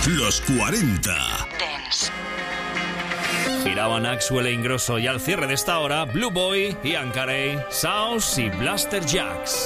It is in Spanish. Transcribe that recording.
Los 40 Dance. Giraban Axwell e Ingrosso y al cierre de esta hora, Blue Boy, Ian Carey, South y Blaster Jacks.